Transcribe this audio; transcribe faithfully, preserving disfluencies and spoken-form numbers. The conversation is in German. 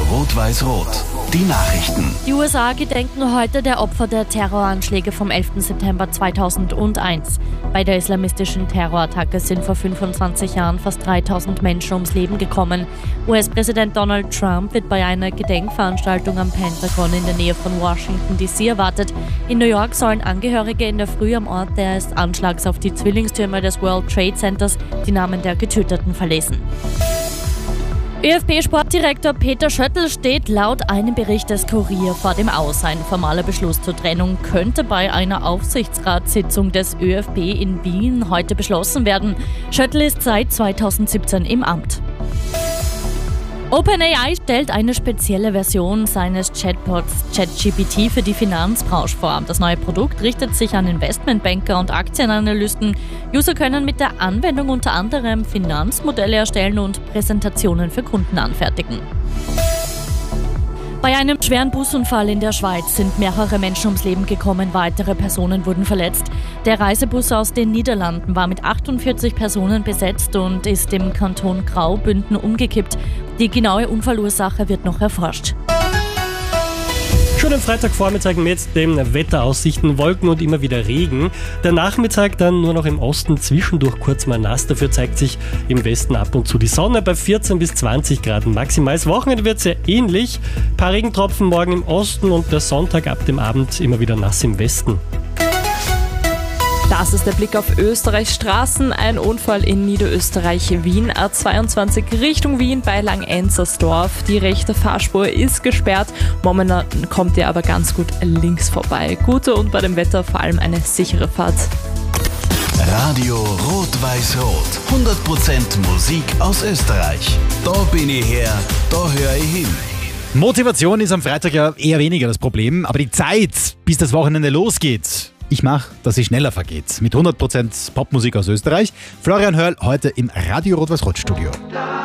Rot-Weiß-Rot. Die Nachrichten. Die U S A gedenken heute der Opfer der Terroranschläge vom elften September zweitausendeins. Bei der islamistischen Terrorattacke sind vor fünfundzwanzig Jahren fast dreitausend Menschen ums Leben gekommen. U S-Präsident Donald Trump wird bei einer Gedenkveranstaltung am Pentagon in der Nähe von Washington D C erwartet. In New York sollen Angehörige in der Früh am Ort des Anschlags auf die Zwillingstürme des World Trade Centers die Namen der Getöteten verlesen. ÖFB-Sportdirektor Peter Schöttl steht laut einem Bericht des Kurier vor dem Aus. Ein formaler Beschluss zur Trennung könnte bei einer Aufsichtsratssitzung des ÖFB in Wien heute beschlossen werden. Schöttl ist seit zweitausendsiebzehn im Amt. OpenAI stellt eine spezielle Version seines Chatbots ChatGPT für die Finanzbranche vor. Das neue Produkt richtet sich an Investmentbanker und Aktienanalysten. User können mit der Anwendung unter anderem Finanzmodelle erstellen und Präsentationen für Kunden anfertigen. Bei einem schweren Busunfall in der Schweiz sind mehrere Menschen ums Leben gekommen, weitere Personen wurden verletzt. Der Reisebus aus den Niederlanden war mit achtundvierzig Personen besetzt und ist im Kanton Graubünden umgekippt. Die genaue Unfallursache wird noch erforscht. Schönen Freitagvormittag mit den Wetteraussichten, Wolken und immer wieder Regen. Der Nachmittag dann nur noch im Osten, zwischendurch kurz mal nass. Dafür zeigt sich im Westen ab und zu die Sonne bei vierzehn bis zwanzig Grad maximal. Das Wochenende wird sehr ähnlich. Ein paar Regentropfen morgen im Osten und der Sonntag ab dem Abend immer wieder nass im Westen. Das ist der Blick auf Österreichs Straßen. Ein Unfall in Niederösterreich, Wien, A zweiundzwanzig Richtung Wien bei Langenzersdorf. Die rechte Fahrspur ist gesperrt. Momentan kommt ihr aber ganz gut links vorbei. Gute und bei dem Wetter vor allem eine sichere Fahrt. Radio Rot-Weiß-Rot. hundert Prozent Musik aus Österreich. Da bin ich her, da höre ich hin. Motivation ist am Freitag ja eher weniger das Problem, aber die Zeit, bis das Wochenende losgeht. Ich mache, dass es schneller vergeht. Mit hundert Prozent Popmusik aus Österreich. Florian Hörl heute im Radio Rot-Weiß-Rot Studio.